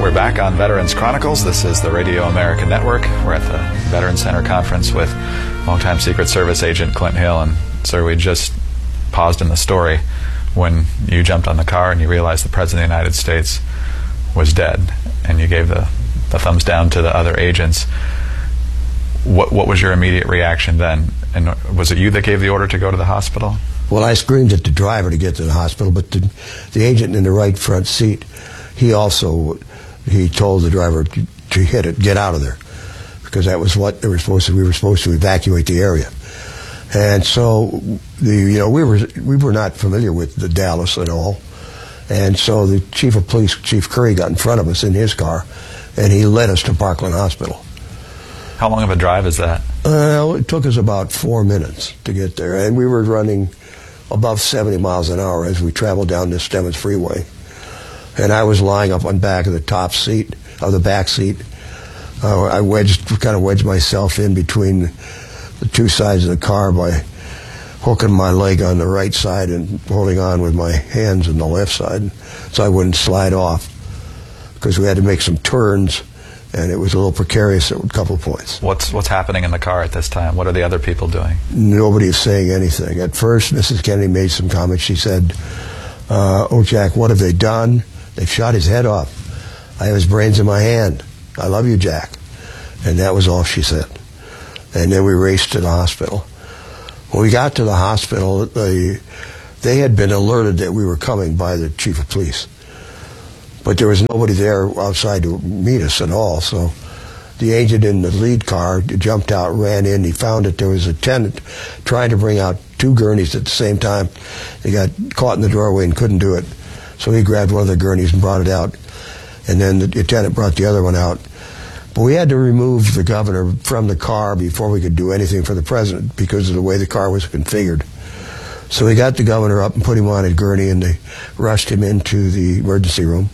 We're back on Veterans Chronicles. This is the Radio America Network. We're at the Veterans Center Conference with longtime Secret Service agent Clint Hill. And, sir, we just paused in the story when you jumped on the car and you realized the President of the United States was dead, and you gave the thumbs down to the other agents. What was your immediate reaction then? And was it you that gave the order to go to the hospital? Well, I screamed at the driver to get to the hospital, but the agent in the right front seat, he told the driver to hit it, get out of there, because that was what they were supposed to. We were supposed to evacuate the area, and so we were not familiar with the Dallas at all, and so the chief of police, Chief Curry, got in front of us in his car, and he led us to Parkland Hospital. How long of a drive is that? It took us about 4 minutes to get there, and we were running above 70 miles an hour as we traveled down this Stemmons Freeway. And I was lying up on back of the top seat, of the back seat. I kind of wedged myself in between the two sides of the car by hooking my leg on the right side and holding on with my hands on the left side so I wouldn't slide off, because we had to make some turns, and it was a little precarious at a couple of points. What's happening in the car at this time? What are the other people doing? Nobody is saying anything. At first, Mrs. Kennedy made some comments. She said, "Oh, Jack, what have they done? They've shot his head off. I have his brains in my hand. I love you, Jack." And that was all she said. And then we raced to the hospital. When we got to the hospital, they had been alerted that we were coming by the chief of police. But there was nobody there outside to meet us at all. So the agent in the lead car jumped out, ran in. He found that there was a tenant trying to bring out two gurneys at the same time. He got caught in the doorway and couldn't do it. So he grabbed one of the gurneys and brought it out. And then the attendant brought the other one out. But we had to remove the governor from the car before we could do anything for the president because of the way the car was configured. So we got the governor up and put him on a gurney, and they rushed him into the emergency room.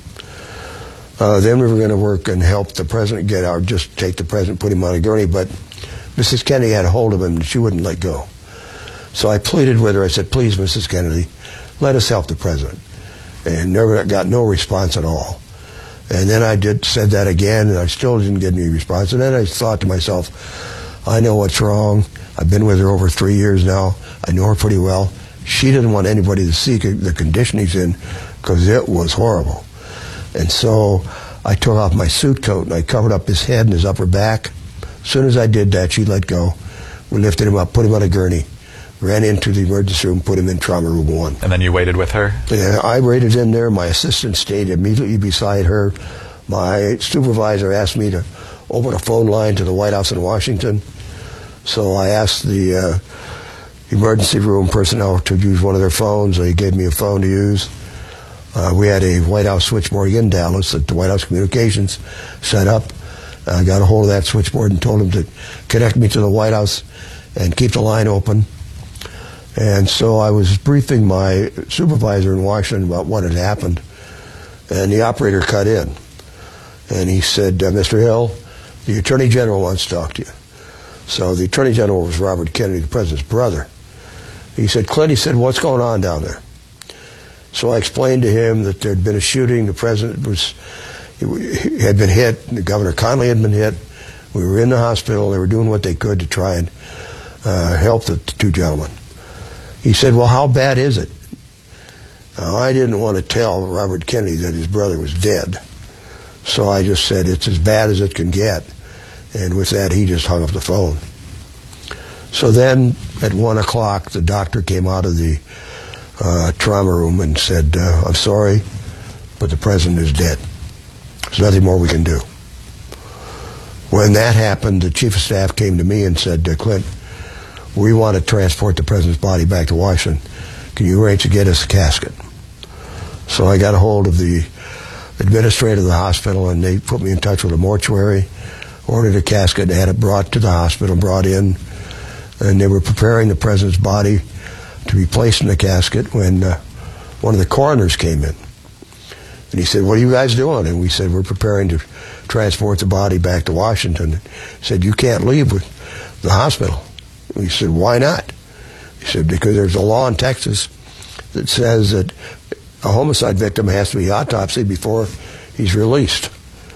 Then we were going to work and help the president get out, just take the president, put him on a gurney. But Mrs. Kennedy had a hold of him, and she wouldn't let go. So I pleaded with her. I said, "Please, Mrs. Kennedy, let us help the president." And never got no response at all. And then I said that again, and I still didn't get any response. And then I thought to myself, I know what's wrong. I've been with her over 3 years now. I know her pretty well. She didn't want anybody to see the condition he's in, because it was horrible. And so I took off my suit coat and I covered up his head and his upper back. As soon as I did that, she let go. We lifted him up, put him on a gurney, ran into the emergency room, put him in trauma room 1. And then you waited with her? Yeah, I waited in there. My assistant stayed immediately beside her. My supervisor asked me to open a phone line to the White House in Washington. So I asked the emergency room personnel to use one of their phones. They gave me a phone to use. We had a White House switchboard in Dallas that the White House Communications set up. I got a hold of that switchboard and told them to connect me to the White House and keep the line open. And so I was briefing my supervisor in Washington about what had happened, and the operator cut in. And he said, "Mr. Hill, the Attorney General wants to talk to you." So the Attorney General was Robert Kennedy, the President's brother. He said, "Clint," he said, "what's going on down there?" So I explained to him that there had been a shooting. The President had been hit. Governor Connolly had been hit. We were in the hospital. They were doing what they could to try and help the two gentlemen. He said, "Well, how bad is it?" Now, I didn't want to tell Robert Kennedy that his brother was dead. So I just said, "It's as bad as it can get." And with that, he just hung up the phone. So then at 1 o'clock, the doctor came out of the trauma room and said, "I'm sorry, but the president is dead. There's nothing more we can do." When that happened, the chief of staff came to me and said, "Clint, we want to transport the president's body back to Washington. Can you arrange to get us a casket?" So I got a hold of the administrator of the hospital, and they put me in touch with a mortuary, ordered a casket, had it brought to the hospital, brought in, and they were preparing the president's body to be placed in the casket when one of the coroners came in. And he said, "What are you guys doing?" And we said, "We're preparing to transport the body back to Washington." He said, "You can't leave with the hospital." We said, "Why not?" He said, "Because there's a law in Texas that says that a homicide victim has to be autopsied before he's released."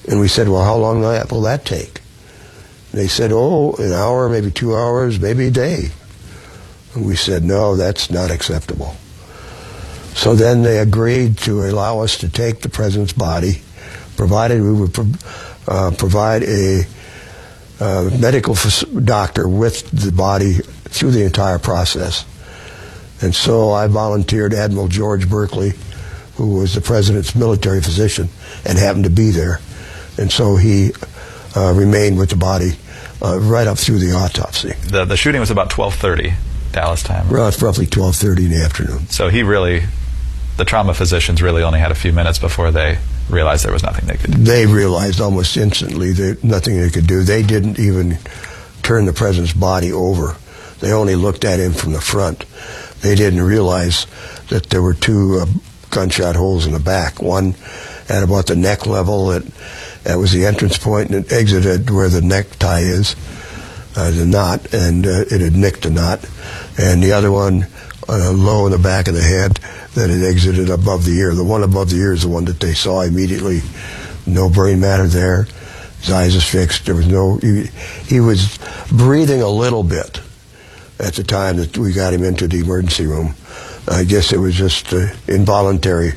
And we said, well, how long will that take? And they said, oh, an hour, maybe 2 hours, maybe a day. And we said, no, that's not acceptable. So then they agreed to allow us to take the president's body, provided we would provide a medical doctor with the body through the entire process. And so I volunteered Admiral George Berkeley, who was the president's military physician and happened to be there. And so he remained with the body right up through the autopsy. The shooting was about 12:30 Dallas time. Roughly 12:30 in the afternoon. So the trauma physicians really only had a few minutes before they realized there was nothing they could do. They realized almost instantly that nothing they could do. They didn't even turn the president's body over. They only looked at him from the front. They didn't realize that there were two gunshot holes in the back. One at about the neck level, that was the entrance point, and it exited where the necktie is, the knot, and it had nicked the knot. And the other one low in the back of the head, that it exited above the ear. The one above the ear is the one that they saw immediately. No brain matter there. His eyes was fixed. There was he was breathing a little bit at the time that we got him into the emergency room. I guess it was just an involuntary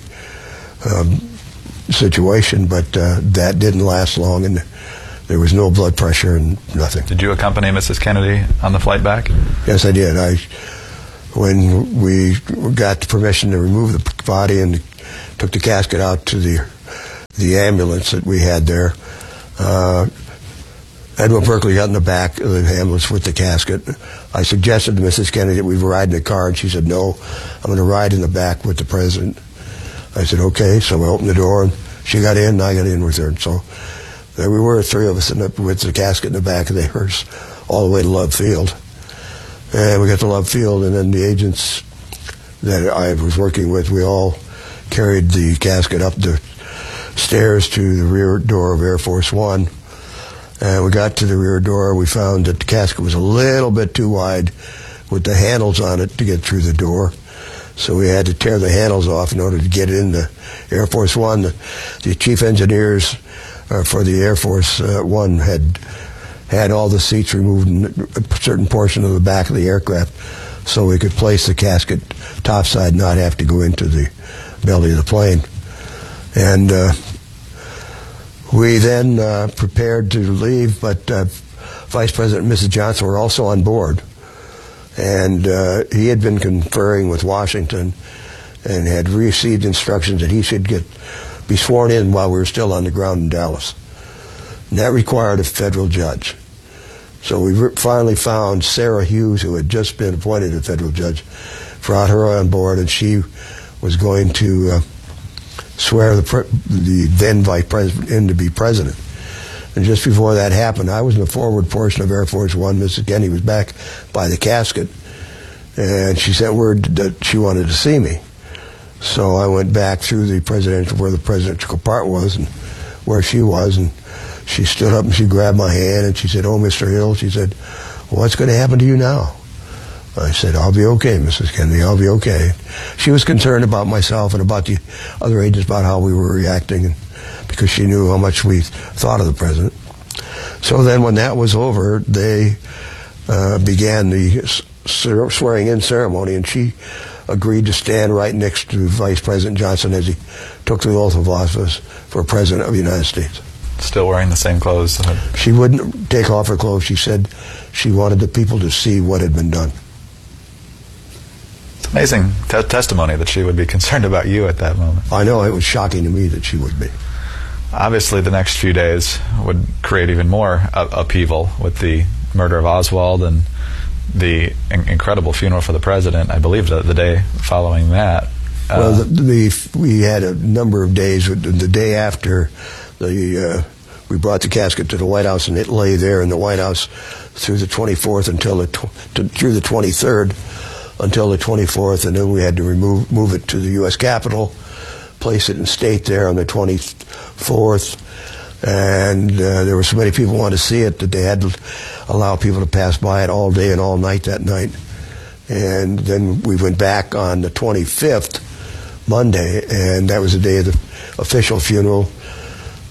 situation, but that didn't last long, and there was no blood pressure and nothing. Did you accompany Mrs. Kennedy on the flight back? Yes, I did. When we got permission to remove the body and took the casket out to the ambulance that we had there, Admiral Berkeley got in the back of the ambulance with the casket. I suggested to Mrs. Kennedy that we ride in the car, and she said, no, I'm going to ride in the back with the president. I said, okay. So I opened the door, and she got in, and I got in with her. And so there we were, three of us with the casket in the back of the hearse all the way to Love Field. And we got to Love Field, and then the agents that I was working with, we all carried the casket up the stairs to the rear door of Air Force One. And we got to the rear door, we found that the casket was a little bit too wide with the handles on it to get through the door. So we had to tear the handles off in order to get it into Air Force One. The chief engineers for the Air Force One had all the seats removed in a certain portion of the back of the aircraft so we could place the casket topside, not have to go into the belly of the plane. And we then prepared to leave, but Vice President and Mrs. Johnson were also on board. And he had been conferring with Washington and had received instructions that he should be sworn in while we were still on the ground in Dallas. And that required a federal judge. So we finally found Sarah Hughes, who had just been appointed a federal judge, brought her on board, and she was going to swear the then vice president in to be president. And just before that happened, I was in the forward portion of Air Force One. Mrs. Kennedy was back by the casket, and she sent word that she wanted to see me. So I went back through where the presidential part was and where she was, and she stood up and she grabbed my hand and she said, "Oh, Mr. Hill," she said, "what's going to happen to you now?" I said, "I'll be okay, Mrs. Kennedy, I'll be okay." She was concerned about myself and about the other agents, about how we were reacting, because she knew how much we thought of the president. So then when that was over, they began the swearing-in ceremony, and she agreed to stand right next to Vice President Johnson as he took the oath of office for President of the United States. Still wearing the same clothes? She wouldn't take off her clothes. She said she wanted the people to see what had been done. It's amazing testimony that she would be concerned about you at that moment. I know, it was shocking to me that she would be. Obviously, the next few days would create even more upheaval with the murder of Oswald and the incredible funeral for the president, I believe, the day following that. Well, we had a number of days. The day after, we brought the casket to the White House, and it lay there in the White House through the 24th through the 23rd until the 24th, and then we had to move it to the U.S. Capitol, place it in state there on the 24th, and there were so many people who wanted to see it that they had to allow people to pass by it all day and all night that night. And then we went back on the 25th, Monday, and that was the day of the official funeral.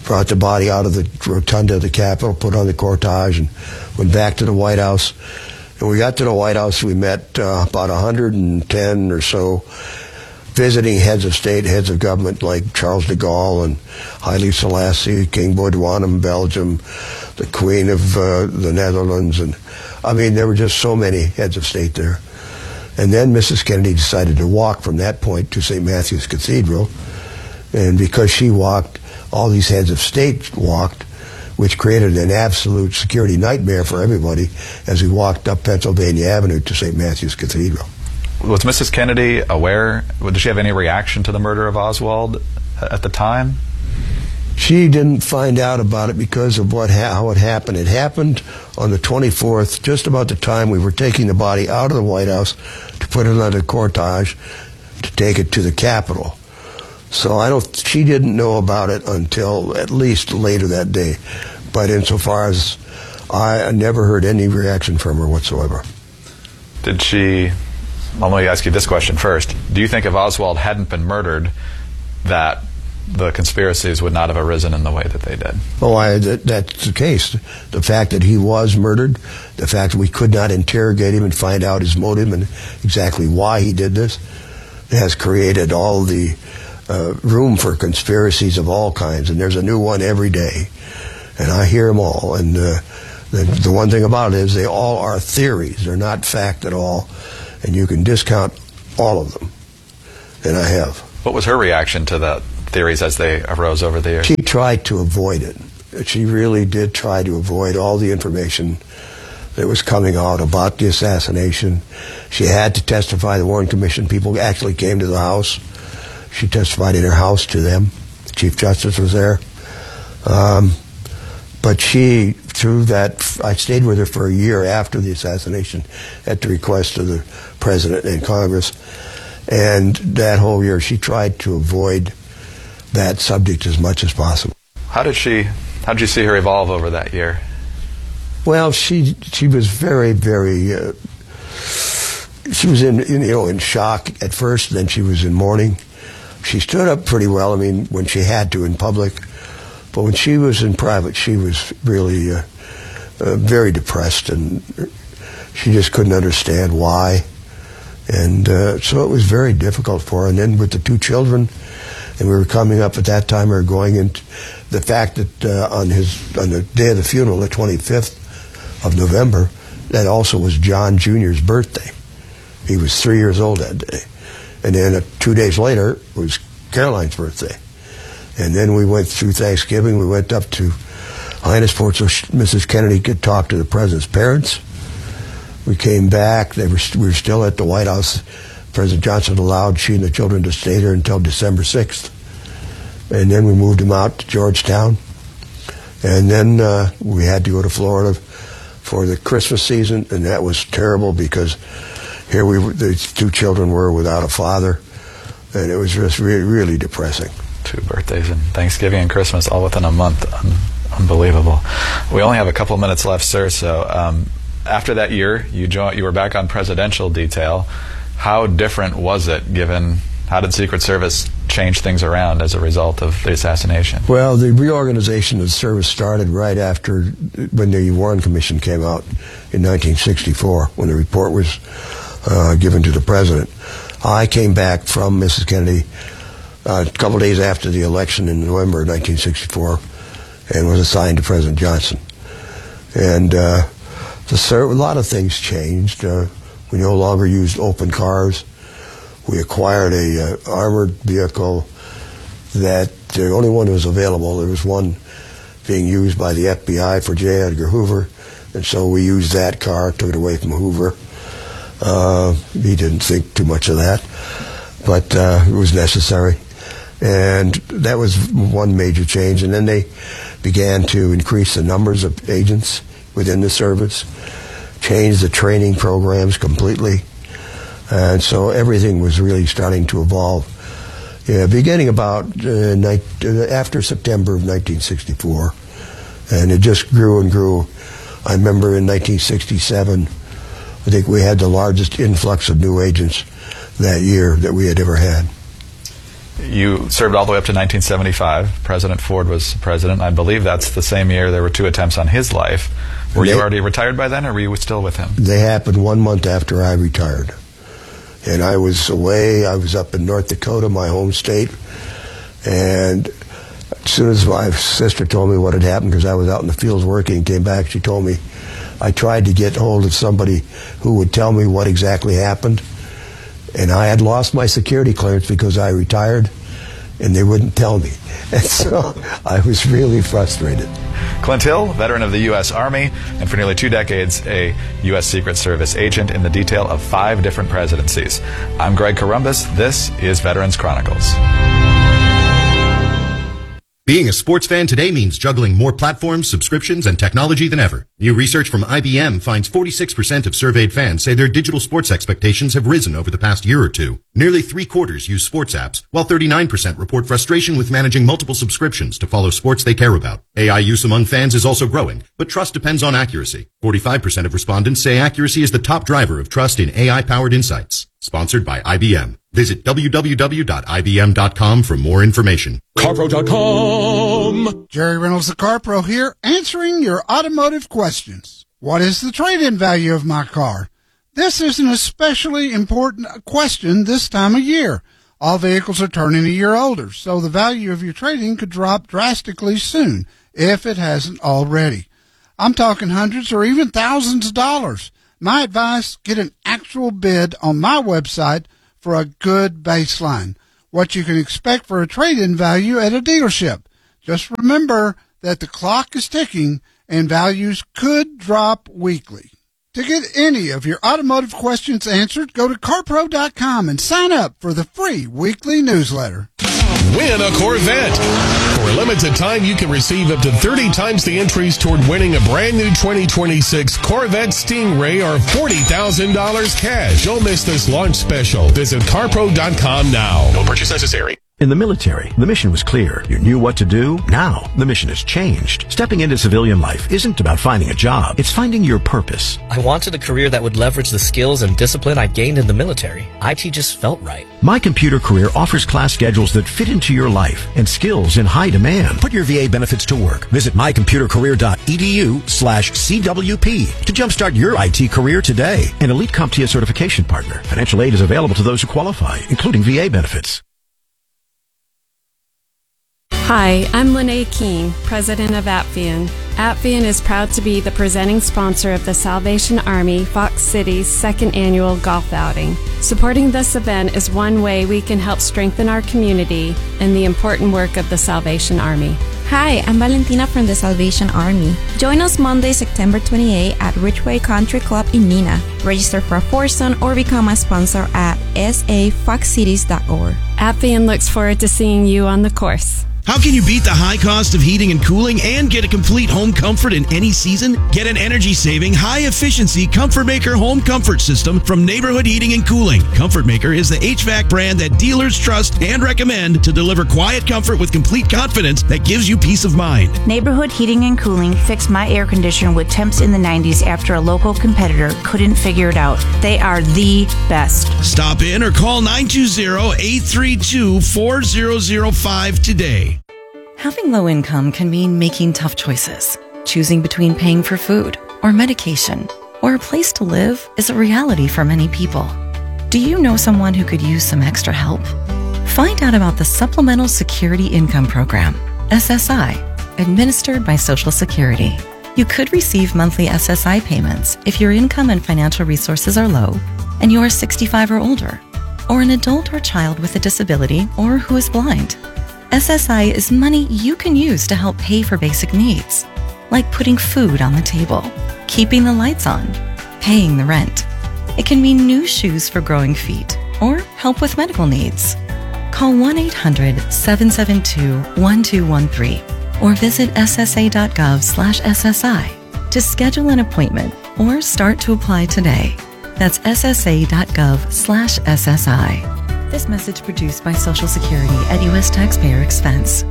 brought the body out of the rotunda of the Capitol, put on the cortege, and went back to the White House. And we got to the White House, we met about 110 or so visiting heads of state, heads of government, like Charles de Gaulle and Haile Selassie, King Baudouin of Belgium, the Queen of the Netherlands, and I mean, there were just so many heads of state there. And then Mrs. Kennedy decided to walk from that point to St. Matthew's Cathedral, and because she walked, all these heads of state walked, which created an absolute security nightmare for everybody as we walked up Pennsylvania Avenue to St. Matthew's Cathedral. Was Mrs. Kennedy aware? Did she have any reaction to the murder of Oswald at the time? She didn't find out about it because of how it happened. It happened on the 24th, just about the time we were taking the body out of the White House to put it on the cortege to take it to the Capitol. So she didn't know about it until at least later that day. But insofar as I never heard any reaction from her whatsoever. Did she... Well, let me ask you this question first. Do you think if Oswald hadn't been murdered, that the conspiracies would not have arisen in the way that they did? Oh, that's the case. The fact that he was murdered, the fact that we could not interrogate him and find out his motive and exactly why he did this, has created all the room for conspiracies of all kinds. And there's a new one every day. And I hear them all. And the one thing about it is they all are theories. They're not fact at all. And you can discount all of them. And I have. What was her reaction to the theories as they arose over the years? She tried to avoid it. She really did try to avoid all the information that was coming out about the assassination. She had to testify. The Warren Commission people actually came to the house. She testified in her house to them. The Chief Justice was there. But she, through that, I stayed with her for a year after the assassination at the request of the President and Congress. And that whole year she tried to avoid that subject as much as possible. How did you see her evolve over that year? Well, she was very, very, she was in shock at first, then she was in mourning. She stood up pretty well, I mean, when she had to in public. But when she was in private, she was really very depressed, and she just couldn't understand why. And so it was very difficult for her. And then with the two children, and we were coming up at that time, we were going into the fact that on the day of the funeral, the 25th of November, that also was John Jr.'s birthday. He was 3 years old that day. And then 2 days later was Caroline's birthday. And then we went through Thanksgiving. We went up to Hyannisport so Mrs. Kennedy could talk to the President's parents. We came back. We were still at the White House. President Johnson allowed she and the children to stay there until December 6th. And then we moved them out to Georgetown. And then we had to go to Florida for the Christmas season, and that was terrible because here the two children were without a father, and it was just really, really depressing. 2 birthdays and Thanksgiving and Christmas all within a month. Unbelievable. We only have a couple minutes left, sir, so after that year, you were back on presidential detail. How different was it, how did Secret Service change things around as a result of the assassination? Well, the reorganization of the service started right after when the Warren Commission came out in 1964, when the report was given to the President. I came back from Mrs. Kennedy a couple days after the election in November of 1964 and was assigned to President Johnson. And a lot of things changed. We no longer used open cars. We acquired a armored vehicle that the only one that was available. There was one being used by the FBI for J. Edgar Hoover, and so we used that car, took it away from Hoover. He didn't think too much of that, but it was necessary. And that was one major change. And then they began to increase the numbers of agents within the service, changed the training programs completely. And so everything was really starting to evolve. Yeah, beginning about after September of 1964. And it just grew and grew. I remember in 1967, I think we had the largest influx of new agents that year that we had ever had. You served all the way up to 1975. President Ford was president. I believe that's the same year there were 2 attempts on his life. Were you already retired by then, or were you still with him? They happened 1 month after I retired. And I was away. I was up in North Dakota, my home state. And as soon as my sister told me what had happened, because I was out in the fields working, came back, she told me, I tried to get hold of somebody who would tell me what exactly happened. And I had lost my security clearance because I retired, and they wouldn't tell me. And so I was really frustrated. Clint Hill, veteran of the U.S. Army, and for nearly 2 decades, a U.S. Secret Service agent in the detail of 5 different presidencies. I'm Greg Corombos. This is Veterans Chronicles. Being a sports fan today means juggling more platforms, subscriptions, and technology than ever. New research from IBM finds 46% of surveyed fans say their digital sports expectations have risen over the past year or two. Nearly 3/4 use sports apps, while 39% report frustration with managing multiple subscriptions to follow sports they care about. AI use among fans is also growing, but trust depends on accuracy. 45% of respondents say accuracy is the top driver of trust in AI-powered insights. Sponsored by IBM. Visit www.ibm.com for more information. CarPro.com. Jerry Reynolds, the CarPro here, answering your automotive questions. What is the trade-in value of my car? This is an especially important question this time of year. All vehicles are turning a year older, so the value of your trade-in could drop drastically soon, if it hasn't already. I'm talking hundreds or even thousands of dollars. My advice, get an actual bid on my website for a good baseline. What you can expect for a trade-in value at a dealership. Just remember that the clock is ticking and values could drop weekly. To get any of your automotive questions answered, go to CarPro.com and sign up for the free weekly newsletter. Win a Corvette. For a limited time, you can receive up to 30 times the entries toward winning a brand new 2026 Corvette Stingray or $40,000 cash. Don't miss this launch special. Visit CarPro.com now. No purchase necessary. In the military, the mission was clear. You knew what to do. Now, the mission has changed. Stepping into civilian life isn't about finding a job. It's finding your purpose. I wanted a career that would leverage the skills and discipline I gained in the military. IT just felt right. My Computer Career offers class schedules that fit into your life and skills in high demand. Put your VA benefits to work. Visit mycomputercareer.edu/CWP to jumpstart your IT career today. An elite CompTIA certification partner. Financial aid is available to those who qualify, including VA benefits. Hi, I'm Lene Keene, president of Appian. Appian is proud to be the presenting sponsor of the Salvation Army Fox Cities second annual golf outing. Supporting this event is one way we can help strengthen our community and the important work of the Salvation Army. Hi, I'm Valentina from the Salvation Army. Join us Monday, September 28 at Ridgeway Country Club in Neenah. Register for a foursome or become a sponsor at safoxcities.org. Appian looks forward to seeing you on the course. How can you beat the high cost of heating and cooling and get a complete home comfort in any season? Get an energy-saving, high-efficiency Comfort Maker home comfort system from Neighborhood Heating and Cooling. Comfort Maker is the HVAC brand that dealers trust and recommend to deliver quiet comfort with complete confidence that gives you peace of mind. Neighborhood Heating and Cooling fixed my air conditioner with temps in the 90s after a local competitor couldn't figure it out. They are the best. Stop in or call 920-832-4005 today. Having low income can mean making tough choices. Choosing between paying for food or medication or a place to live is a reality for many people. Do you know someone who could use some extra help? Find out about the Supplemental Security Income Program, SSI, administered by Social Security. You could receive monthly SSI payments if your income and financial resources are low and you are 65 or older, or an adult or child with a disability or who is blind. SSI is money you can use to help pay for basic needs, like putting food on the table, keeping the lights on, paying the rent. It can mean new shoes for growing feet or help with medical needs. Call 1-800-772-1213 or visit ssa.gov/SSI to schedule an appointment or start to apply today. That's ssa.gov/SSI. This message produced by Social Security at U.S. taxpayer expense.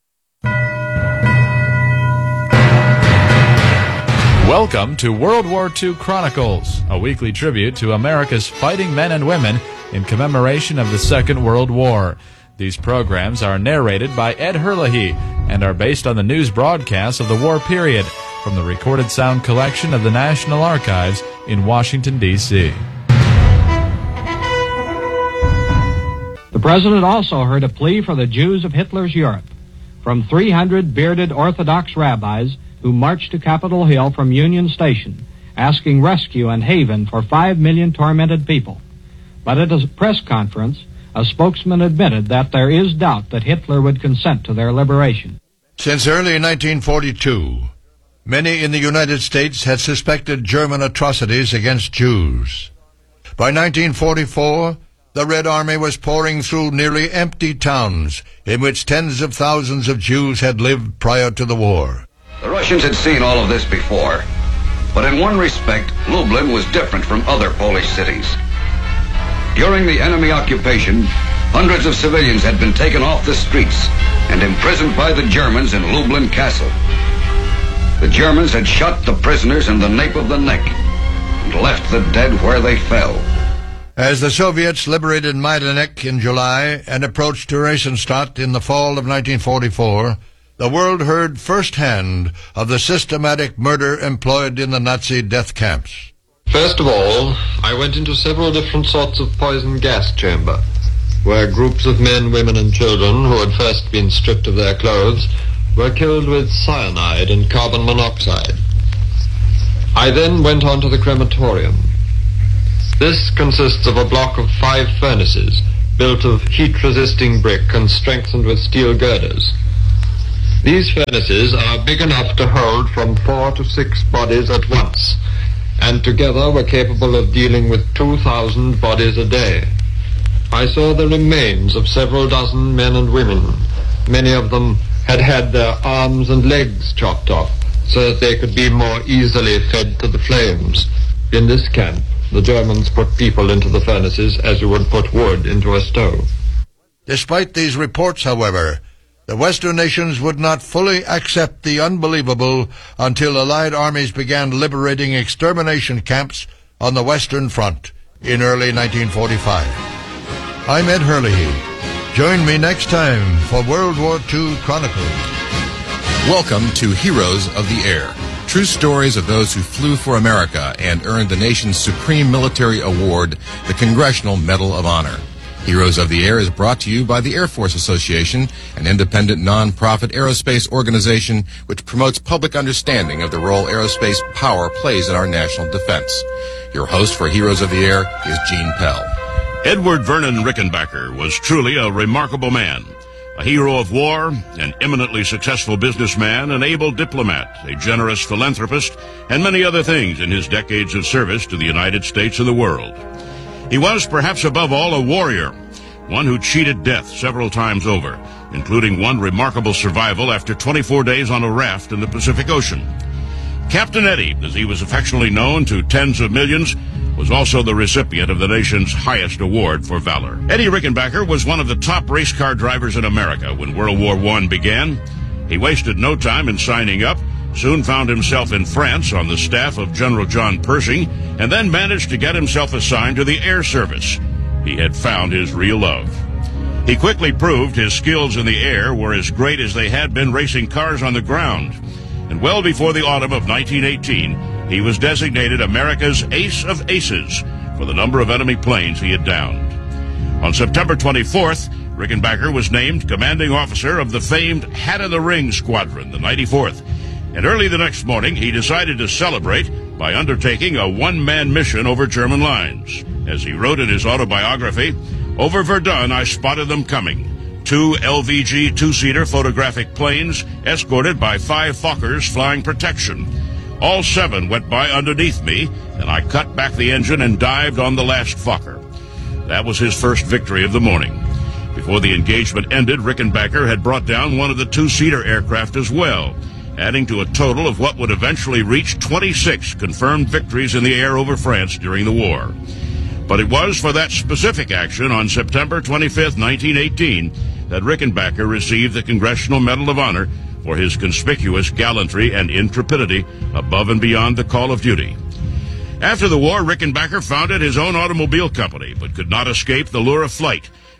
Welcome to World War II Chronicles, a weekly tribute to America's fighting men and women in commemoration of the Second World War. These programs are narrated by Ed Herlihy and are based on the news broadcasts of the war period from the recorded sound collection of the National Archives in Washington, D.C. The president also heard a plea for the Jews of Hitler's Europe from 300 bearded Orthodox rabbis who marched to Capitol Hill from Union Station, asking rescue and haven for 5 million tormented people. But at a press conference, a spokesman admitted that there is doubt that Hitler would consent to their liberation. Since early 1942, many in the United States had suspected German atrocities against Jews. By 1944, the Red Army was pouring through nearly empty towns in which tens of thousands of Jews had lived prior to the war. The Russians had seen all of this before, but in one respect, Lublin was different from other Polish cities. During the enemy occupation, hundreds of civilians had been taken off the streets and imprisoned by the Germans in Lublin Castle. The Germans had shot the prisoners in the nape of the neck and left the dead where they fell. As the Soviets liberated Majdanek in July and approached Theresienstadt in the fall of 1944, the world heard firsthand of the systematic murder employed in the Nazi death camps. First of all, I went into several different sorts of poison gas chamber, where groups of men, women, and children who had first been stripped of their clothes were killed with cyanide and carbon monoxide. I then went on to the crematorium. This consists of a block of 5 furnaces, built of heat-resisting brick and strengthened with steel girders. These furnaces are big enough to hold from 4 to 6 bodies at once, and together were capable of dealing with 2,000 bodies a day. I saw the remains of several dozen men and women. Many of them had had their arms and legs chopped off so that they could be more easily fed to the flames. In this camp, the Germans put people into the furnaces as you would put wood into a stove. Despite these reports, however, the Western nations would not fully accept the unbelievable until Allied armies began liberating extermination camps on the Western Front in early 1945. I'm Ed Herlihy. Join me next time for World War II Chronicles. Welcome to Heroes of the Air. True stories of those who flew for America and earned the nation's supreme military award, the Congressional Medal of Honor. Heroes of the Air is brought to you by the Air Force Association, an independent non-profit aerospace organization which promotes public understanding of the role aerospace power plays in our national defense. Your host for Heroes of the Air is Gene Pell. Edward Vernon Rickenbacker was truly a remarkable man. A hero of war, an eminently successful businessman, an able diplomat, a generous philanthropist, and many other things in his decades of service to the United States and the world. He was, perhaps above all, a warrior, one who cheated death several times over, including one remarkable survival after 24 days on a raft in the Pacific Ocean. Captain Eddie, as he was affectionately known to tens of millions, was also the recipient of the nation's highest award for valor. Eddie Rickenbacker was one of the top race car drivers in America when World War I began. He wasted no time in signing up, soon found himself in France on the staff of General John Pershing, and then managed to get himself assigned to the Air Service. He had found his real love. He quickly proved his skills in the air were as great as they had been racing cars on the ground. And well before the autumn of 1918, he was designated America's Ace of Aces for the number of enemy planes he had downed. On September 24th, Rickenbacker was named commanding officer of the famed Hat in the Ring Squadron, the 94th. And early the next morning, he decided to celebrate by undertaking a one-man mission over German lines. As he wrote in his autobiography, "Over Verdun, I spotted them coming. 2 LVG two-seater photographic planes escorted by 5 Fokkers flying protection. All 7 went by underneath me, and I cut back the engine and dived on the last Fokker." That was his first victory of the morning. Before the engagement ended, Rickenbacker had brought down one of the two-seater aircraft as well, adding to a total of what would eventually reach 26 confirmed victories in the air over France during the war. But it was for that specific action on September 25, 1918, that Rickenbacker received the Congressional Medal of Honor for his conspicuous gallantry and intrepidity above and beyond the call of duty. After the war, Rickenbacker founded his own automobile company, but could not escape the lure of flight,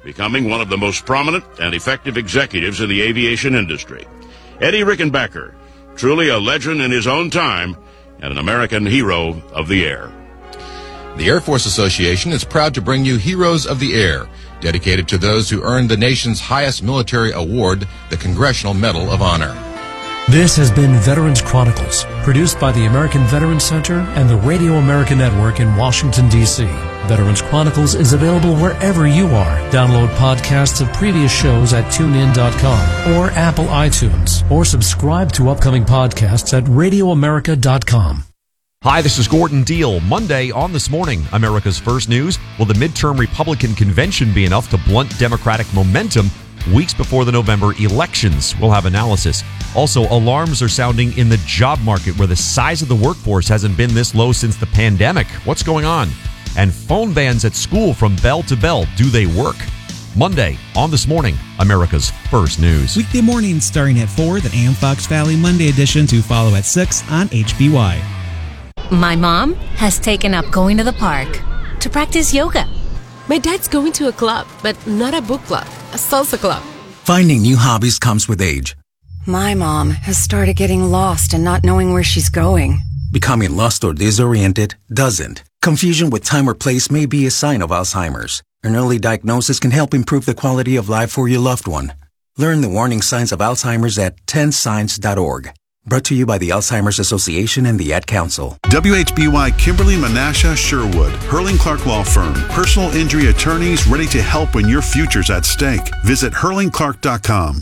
becoming one of the most prominent and effective executives in the aviation industry. Eddie Rickenbacker, truly a legend in his own time and an American hero of the air. The Air Force Association is proud to bring you Heroes of the Air, dedicated to those who earned the nation's highest military award, the Congressional Medal of Honor. This has been Veterans Chronicles, produced by the American Veterans Center and the Radio America Network in Washington, D.C. Veterans Chronicles is available wherever you are. Download podcasts of previous shows at TuneIn.com or Apple iTunes, or subscribe to upcoming podcasts at RadioAmerica.com. Hi, this is Gordon Deal. Monday on This Morning, America's First News. Will the midterm Republican convention be enough to blunt Democratic momentum weeks before the November elections? We'll have analysis. Also, alarms are sounding in the job market, where the size of the workforce hasn't been this low since the pandemic. What's going on? And phone bans at school from bell to bell, do they work? Monday on This Morning, America's First News. Weekday mornings starting at 4, then AM Fox Valley Monday edition to follow at 6 on HBY. My mom has taken up going to the park to practice yoga. My dad's going to a club, but not a book club, a salsa club. Finding new hobbies comes with age. My mom has started getting lost and not knowing where she's going. Becoming lost or disoriented doesn't. Confusion with time or place may be a sign of Alzheimer's. An early diagnosis can help improve the quality of life for your loved one. Learn the warning signs of Alzheimer's at 10signs.org. Brought to you by the Alzheimer's Association and the Ad Council. WHBY Kimberly Menasha Sherwood, Hurling Clark Law Firm. Personal injury attorneys ready to help when your future's at stake. Visit hurlingclark.com.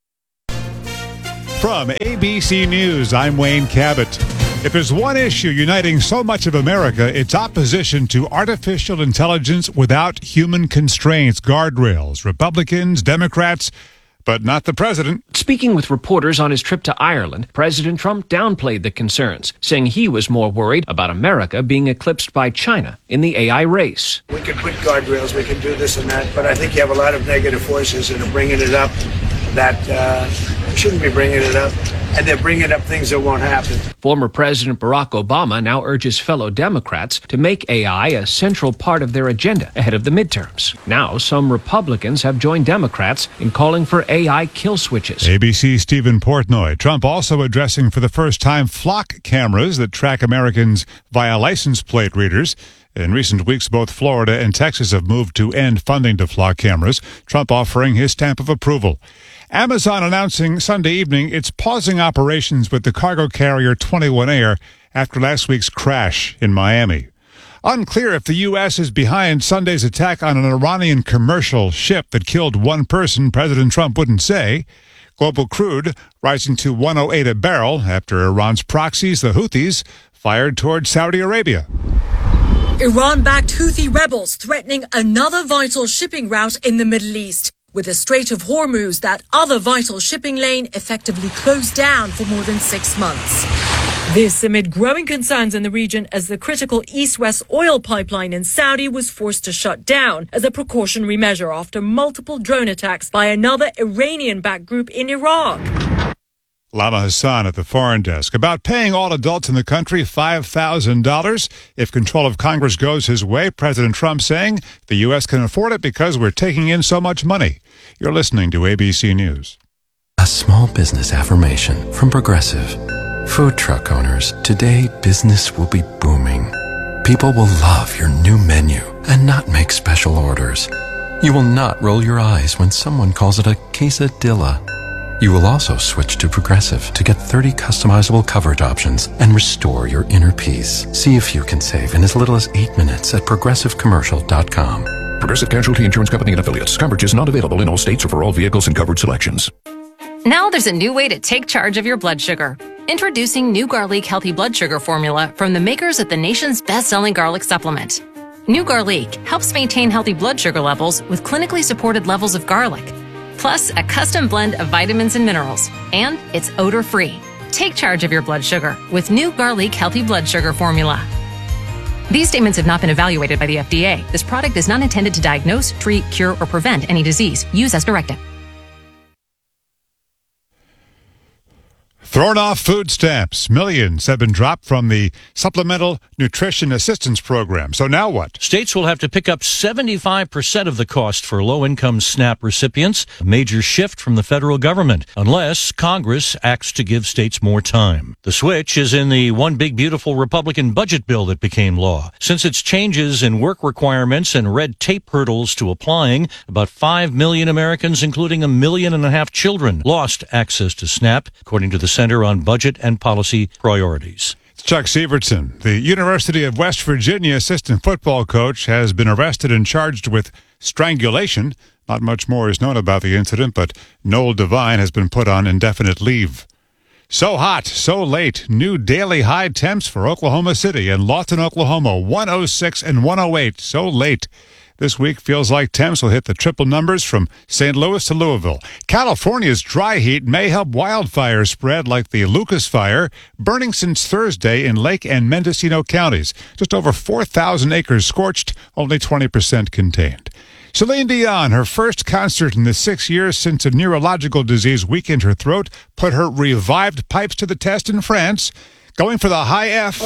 From ABC News, I'm Wayne Cabot. If there's one issue uniting so much of America, it's opposition to artificial intelligence without human constraints, guardrails. Republicans, Democrats, but not the president. Speaking with reporters on his trip to Ireland, President Trump downplayed the concerns, saying he was more worried about America being eclipsed by China in the AI race. We can put guardrails, we can do this and that, but I think you have a lot of negative forces that are bringing it up that shouldn't be bringing it up, and they're bringing up things that won't happen. Former President Barack Obama now urges fellow Democrats to make AI a central part of their agenda ahead of the midterms. Now, some Republicans have joined Democrats in calling for AI kill switches. ABC's Stephen Portnoy. Trump also addressing for the first time flock cameras that track Americans via license plate readers. In recent weeks, both Florida and Texas have moved to end funding to flock cameras, Trump offering his stamp of approval. Amazon announcing Sunday evening it's pausing operations with the cargo carrier 21 Air after last week's crash in Miami. Unclear if the U.S. is behind Sunday's attack on an Iranian commercial ship that killed one person, President Trump wouldn't say. Global crude rising to $108 a barrel after Iran's proxies, the Houthis, fired toward Saudi Arabia. Iran-backed Houthi rebels threatening another vital shipping route in the Middle East, with the Strait of Hormuz, that other vital shipping lane, effectively closed down for more than 6 months. This amid growing concerns in the region as the critical east-west oil pipeline in Saudi was forced to shut down as a precautionary measure after multiple drone attacks by another Iranian-backed group in Iraq. Lama Hassan at the Foreign Desk about paying all adults in the country $5,000 if control of Congress goes his way. President Trump saying the U.S. can afford it because we're taking in so much money. You're listening to ABC News. A small business affirmation from Progressive. Food truck owners, today business will be booming. People will love your new menu and not make special orders. You will not roll your eyes when someone calls it a quesadilla. You will also switch to Progressive to get 30 customizable coverage options and restore your inner peace. See if you can save in as little as 8 minutes at ProgressiveCommercial.com. Progressive Casualty Insurance Company and Affiliates. Coverage is not available in all states or for all vehicles and covered selections. Now there's a new way to take charge of your blood sugar. Introducing New Garlic Healthy Blood Sugar Formula from the makers of the nation's best-selling garlic supplement. New Garlic helps maintain healthy blood sugar levels with clinically supported levels of garlic, plus a custom blend of vitamins and minerals, and it's odor-free. Take charge of your blood sugar with New Garlic Healthy Blood Sugar Formula. These statements have not been evaluated by the FDA. This product is not intended to diagnose, treat, cure, or prevent any disease. Use as directed. Thrown off food stamps. Millions have been dropped from the Supplemental Nutrition Assistance Program. So now what? States will have to pick up 75% of the cost for low-income SNAP recipients, a major shift from the federal government, unless Congress acts to give states more time. The switch is in the One Big Beautiful Republican budget bill that became law. Since its changes in work requirements and red tape hurdles to applying, about 5 million Americans, including 1.5 million children, lost access to SNAP, according to the Center on Budget and Policy Priorities. It's Chuck Severson. The University of West Virginia assistant football coach has been arrested and charged with strangulation. Not much more is known about the incident, but Noel Devine has been put on indefinite leave. So hot, so late. New daily high temps for Oklahoma City and Lawton, Oklahoma, 106 and 108. So late. This week feels like temps will hit the triple numbers from St. Louis to Louisville. California's dry heat may help wildfires spread like the Lucas Fire, burning since Thursday in Lake and Mendocino counties. Just over 4,000 acres scorched, only 20% contained. Celine Dion, her first concert in the 6 years since a neurological disease weakened her throat, put her revived pipes to the test in France, going for the high F.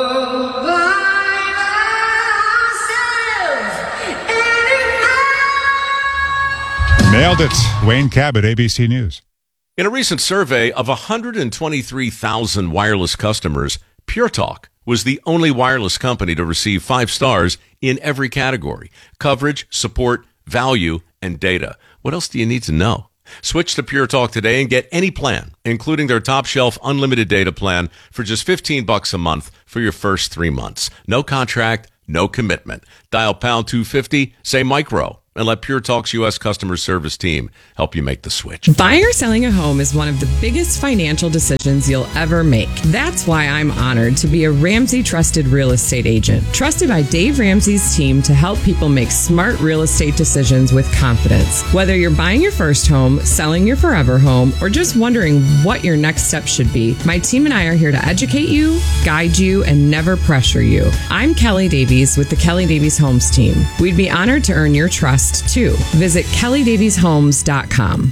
Nailed it. Wayne Cabot, ABC News. In a recent survey of 123,000 wireless customers, Pure Talk was the only wireless company to receive 5 stars in every category: coverage, support, value, and data. What else do you need to know? Switch to Pure Talk today and get any plan, including their top shelf unlimited data plan, for just $15 a month for your first 3 months. No contract, no commitment. Dial pound 250, say micro, and let Pure Talk's U.S. customer service team help you make the switch. Buying or selling a home is one of the biggest financial decisions you'll ever make. That's why I'm honored to be a Ramsey Trusted Real Estate Agent, trusted by Dave Ramsey's team to help people make smart real estate decisions with confidence. Whether you're buying your first home, selling your forever home, or just wondering what your next step should be, my team and I are here to educate you, guide you, and never pressure you. I'm Kelly Davies with the Kelly Davies Homes team. We'd be honored to earn your trust too. Visit kellydavieshomes.com.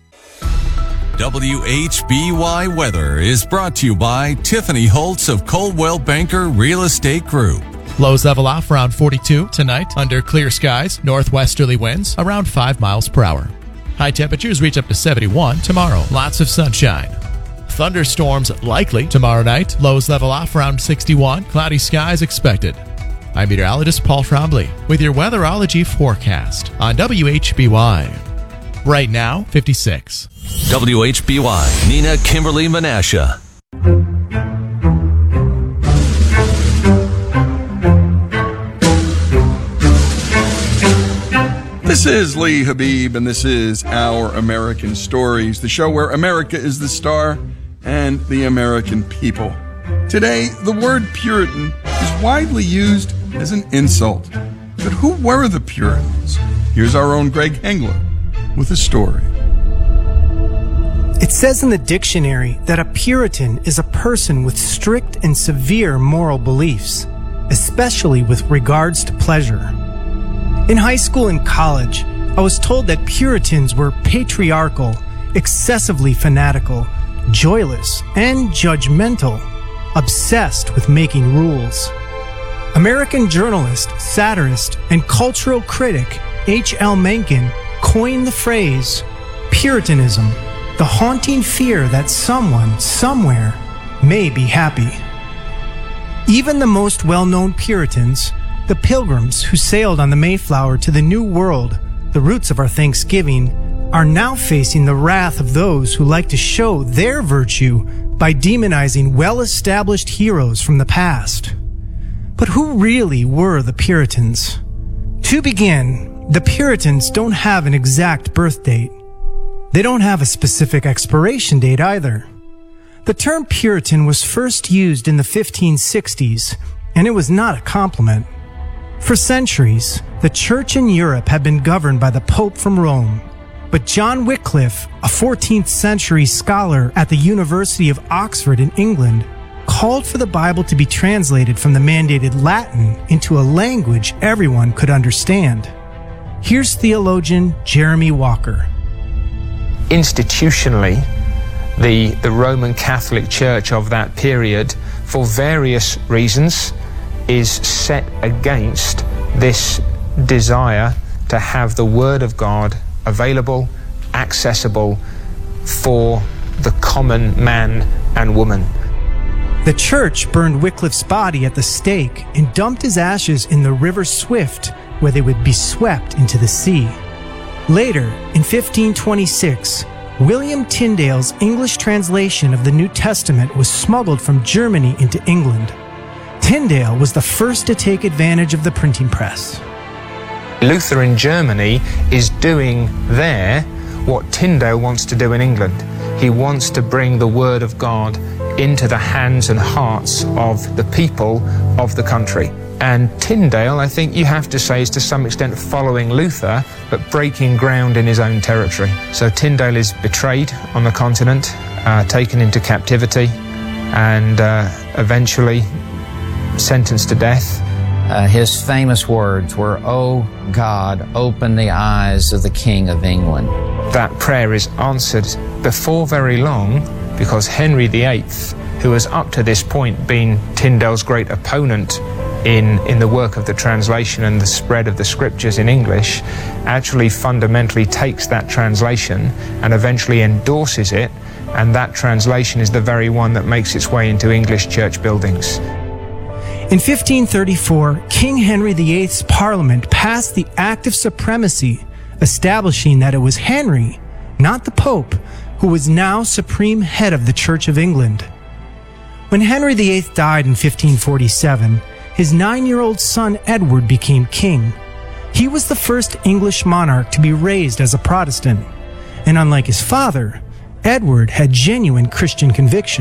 WHBY Weather is brought to you by Tiffany Holtz of Coldwell Banker Real Estate Group. Lows level off around 42 tonight under clear skies. Northwesterly winds around 5 miles per hour. High temperatures reach up to 71 tomorrow. Lots of sunshine. Thunderstorms likely tomorrow night. Lows level off around 61. Cloudy skies expected. I'm meteorologist Paul Trombley with your weatherology forecast on WHBY. Right now, 56. WHBY, Nina Kimberly Menasha. This is Lee Habib, and this is Our American Stories, the show where America is the star and the American people. Today, the word Puritan is widely used as an insult. But who were the Puritans? Here's our own Greg Hengler with a story. It says in the dictionary that a Puritan is a person with strict and severe moral beliefs, especially with regards to pleasure. In high school and college, I was told that Puritans were patriarchal, excessively fanatical, joyless, and judgmental, obsessed with making rules. American journalist, satirist, and cultural critic H.L. Mencken coined the phrase Puritanism, the haunting fear that someone, somewhere, may be happy. Even the most well-known Puritans, the Pilgrims who sailed on the Mayflower to the New World, the roots of our Thanksgiving, are now facing the wrath of those who like to show their virtue by demonizing well-established heroes from the past. But who really were the Puritans? To begin, the Puritans don't have an exact birth date. They don't have a specific expiration date either. The term Puritan was first used in the 1560s, and it was not a compliment. For centuries, the church in Europe had been governed by the Pope from Rome. But John Wycliffe, a 14th century scholar at the University of Oxford in England, called for the Bible to be translated from the mandated Latin into a language everyone could understand. Here's theologian Jeremy Walker. Institutionally, The Roman Catholic Church of that period, for various reasons, is set against this desire to have the Word of God available, accessible for the common man and woman. The church burned Wycliffe's body at the stake and dumped his ashes in the River Swift, where they would be swept into the sea. Later, in 1526, William Tyndale's English translation of the New Testament was smuggled from Germany into England. Tyndale was the first to take advantage of the printing press. Luther in Germany is doing there what Tyndale wants to do in England. He wants to bring the Word of God into the hands and hearts of the people of the country. And Tyndale, I think you have to say, is to some extent following Luther, but breaking ground in his own territory. So Tyndale is betrayed on the continent, taken into captivity, and eventually sentenced to death. His famous words were, "Oh God, open the eyes of the King of England." That prayer is answered before very long, because Henry VIII, who has up to this point been Tyndale's great opponent in the work of the translation and the spread of the scriptures in English, actually fundamentally takes that translation and eventually endorses it, and that translation is the very one that makes its way into English church buildings. In 1534, King Henry VIII's Parliament passed the Act of Supremacy, establishing that it was Henry, not the Pope, who was now supreme head of the Church of England. When Henry VIII died in 1547, his 9-year-old son Edward became king. He was the first English monarch to be raised as a Protestant, and unlike his father, Edward had genuine Christian conviction.